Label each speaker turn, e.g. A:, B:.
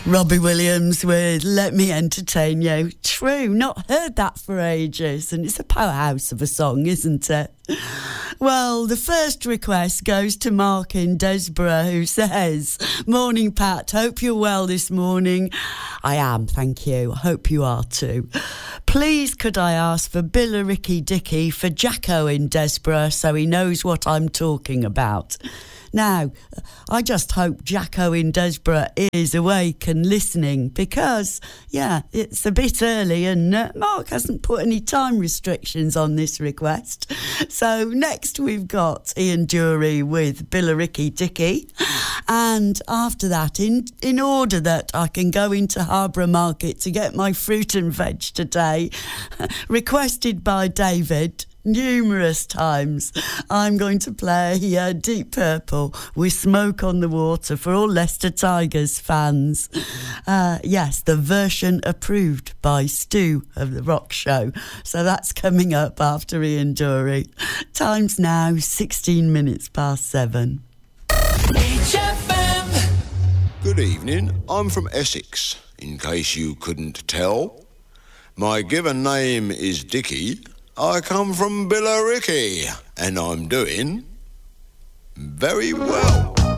A: Robbie Williams with Let Me Entertain You. True, not heard that for ages, and it's a powerhouse of a song, isn't it? Well, the first request goes to Mark in Desborough, who says, "Morning, Pat. Hope you're well this morning." I am, thank you. Hope you are too. Please could I ask for Billa Ricky Dicky for Jacko in Desborough so he knows what I'm talking about. Now, I just hope Jacko in Desborough is awake and listening because, yeah, it's a bit early and Mark hasn't put any time restrictions on this request. So next we've got Ian Dury with Billa Ricky Dicky. And after that, in order that I can go into Harborough Market to get my fruit and veg today, requested by David numerous times, I'm going to play Deep Purple with Smoke on the Water for all Leicester Tigers fans. Yes, the version approved by Stu of The Rock Show. So that's coming up after Ian Dury. Time's now 16 minutes past 7.
B: HFM.
C: Good evening, I'm from Essex, in case you couldn't tell. My given name is Dicky. I come from Billericay, and I'm doing very well.